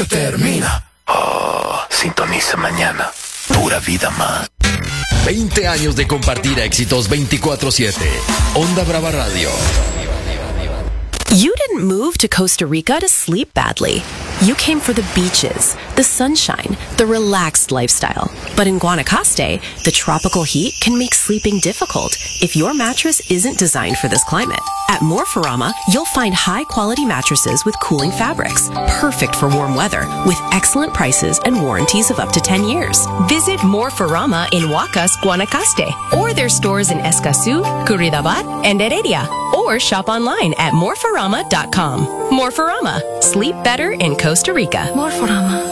termina. Oh, sintoniza mañana. Pura vida más. 20 años de compartir éxitos 24/7. Onda Brava Radio. You didn't move to Costa Rica to sleep badly. You came for the beaches, the sunshine, the relaxed lifestyle. But in Guanacaste, the tropical heat can make sleeping difficult if your mattress isn't designed for this climate. At Morpharama, you'll find high-quality mattresses with cooling fabrics, perfect for warm weather, with excellent prices and warranties of up to 10 years. Visit Morpharama in Huacas, Guanacaste, or their stores in Escazú, Curridabat, and Heredia, or shop online at morpharama.com. Morpharama. Sleep better in Costa Rica. Morpharama.